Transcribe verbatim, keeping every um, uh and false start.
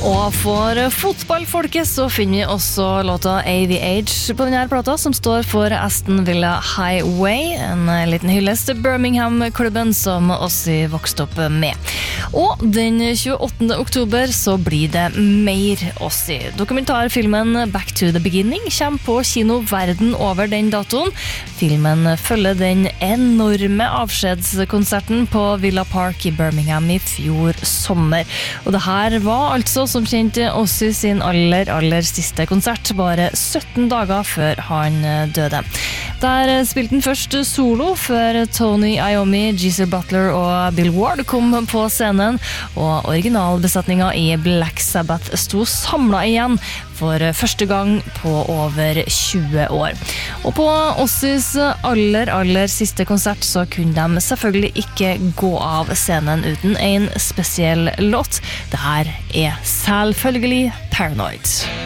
Og for fotballfolket så finner vi også låta A V H på denne plata, som står for Aston Villa Highway, en liten hyllest til Birmingham-klubben som Ozzy vokste opp med. Og den tjueåttende oktober så blir det mer Ozzy. Dokumentarfilmen Back to the Beginning kommer på kino verden over den datoen. Filmen følger den enorme avskjedskonserten på Villa Park i Birmingham i fjor sommer. Og det her var altså som kjente Ozzy sin aller, aller siste konsert, bare sytten dager før han døde. Der spilte han først solo, før Tony Iommi, Geezer Butler og Bill Ward kom på scenen, og originalbesetningen i Black Sabbath sto samlet igjen for første gang på over tjue år. Og på Ozzys aller, aller siste konsert så kunne de selvfølgelig ikke gå av scenen uten en spesiell låt. Det her er selvfølgelig Paranoid.